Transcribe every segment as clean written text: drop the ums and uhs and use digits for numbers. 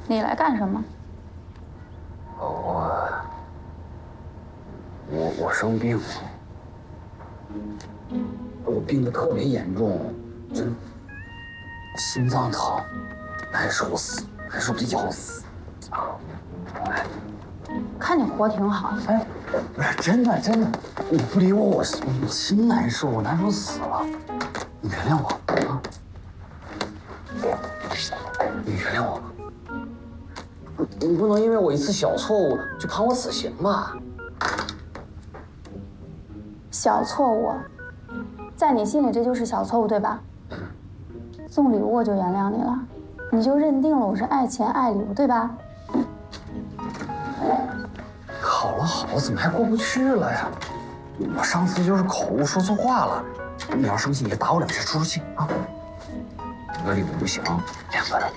你来干什么？ 我生病了，我病得特别严重，真心脏疼，难受死，难受的要死。 看你活挺好。 哎，不是真的，你不理我，我心难受，我难受死了。你原谅我啊！你原谅我吧。你不能因为我一次小错误就判我死刑吧？ 小错误，在你心里这就是小错误，对吧？送礼物我就原谅你了，你就认定了我是爱钱爱礼物，对吧？ 好了，怎么还过不去了呀？我上次就是口误说错话了，你要生气你就打我2下出气啊！1个礼物不行，2个人。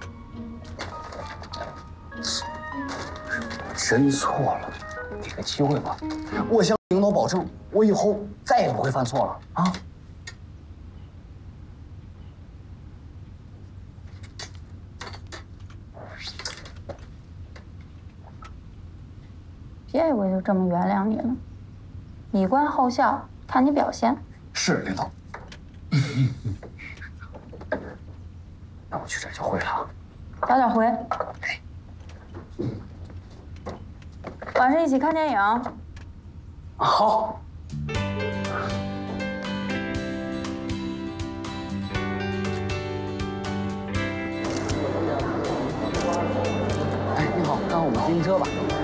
我真错了，给个机会吧。我向领导保证，我以后再也不会犯错了啊！ 别以为就这么原谅你了，以观后效，看你表现。 是领导。那我去这就会了啊。 早点回。晚上一起看电影。 好。哎，你好，看看我们自行车吧。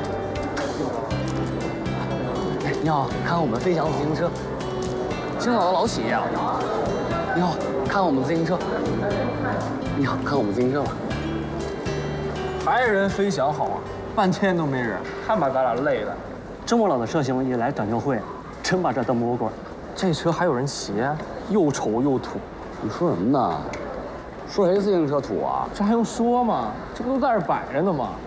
哎，你好，看看我们飞翔自行车，青岛的老企业啊。你好，看看我们自行车。你好，看看我们自行车吧。 还人飞翔好啊，半天都没人，看把咱俩累的。 这么老的车型也来短袖会，真把这当魔鬼。 这车还有人骑，又丑又土。 你说什么呢？说谁自行车土啊？ 这还用说吗？这不都在这摆着呢吗？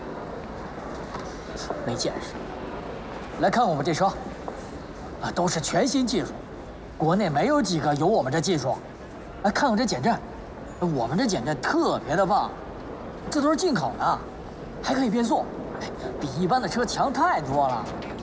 没见识。来看我们这车，啊，都是全新技术，国内没有几个有我们这技术。来看看这减震，我们这减震特别的棒，这都是进口的，还可以变速，比一般的车强太多了。